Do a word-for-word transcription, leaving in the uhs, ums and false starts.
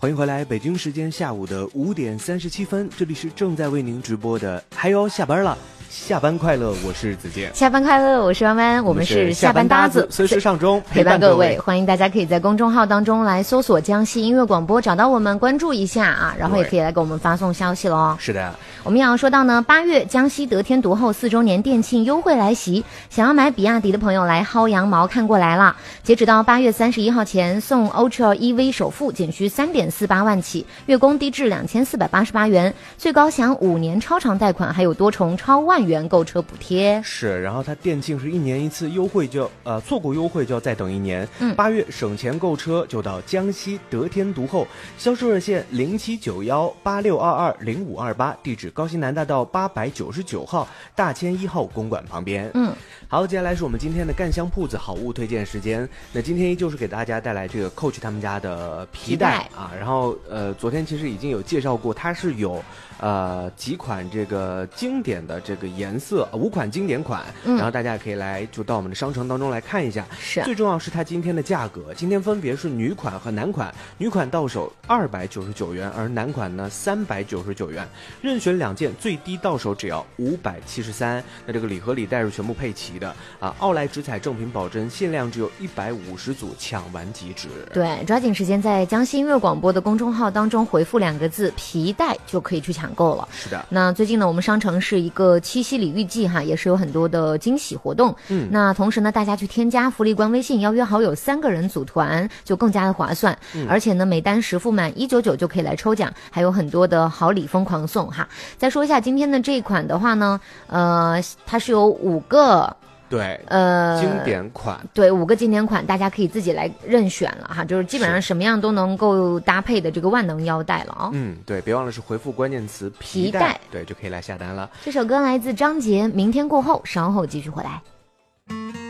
欢迎回来，北京时间下午的五点三十七分，这里是正在为您直播的，还有下班了。下班快乐，我是子健。 下班快乐，我是弯弯。我们是下班搭子， 随时上钟陪伴各位。欢迎大家可以在公众号当中来搜索江西音乐广播，找到我们关注一下啊，然后也可以来给我们发送消息咯。 是的， 我们也要说到呢，八月江西得天独厚四周年店庆优惠来袭，想要买比亚迪的朋友来薅羊毛看过来了。截止到八月三十一号前，送 Ultra E V 首付仅需三点四八万起，月供低至两千四百八十八元，最高享五年超长贷款，还有多重超万元购车补贴。 是，然后它店庆是一年一次优惠就，呃错过优惠就要再等一年。嗯，八月省钱购车就到江西得天独厚，销售热线零七九幺八六二二零五二八，地址高新南大道八百九十九号大千一号公馆旁边。嗯，好，接下来是我们今天的干香铺子好物推荐时间。那今天依旧是给大家带来这个 Coach 他们家的皮带, 皮带啊，然后呃昨天其实已经有介绍过，它是有呃几款这个经典的这个颜色，五款经典款，嗯，然后大家可以来就到我们的商城当中来看一下。 是， 最重要是它今天的价格，今天分别是女款和男款，女款到手二百九十九元，而男款呢三百九十九元，任选两件，最低到手只要五百七十三。那这个礼盒礼袋是全部配齐的啊，奥莱直采正品保真，限量只有一百五十组，抢完即止。 对，抓紧时间在江西音乐广播的公众号当中回复两个字皮带就可以去抢购了。 是的， 那最近呢，我们商城是一个七夕礼遇季哈，也是有很多的惊喜活动。嗯，那同时呢，大家去添加福利官微信，邀约好友三个人组团，就更加的划算。嗯，而且呢，每单实付满一九九就可以来抽奖，还有很多的好礼疯狂送哈。再说一下今天的这一款的话呢，呃，它是有五个。 对， 呃， 经典款， 对，五个经典款，大家可以自己来任选了哈，就是基本上什么样都能够搭配的这个万能腰带了啊、哦。 嗯，对，别忘了是回复关键词皮带，皮带对，就可以来下单了。 这首歌来自张杰，明天过后，稍后继续回来。